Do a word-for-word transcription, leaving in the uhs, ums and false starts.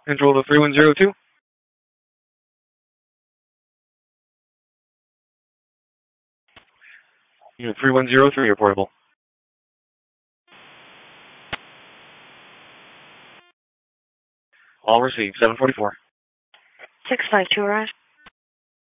Control to three one zero two. Unit three one zero three, reportable. All received, seven forty-four. six five two, arrive.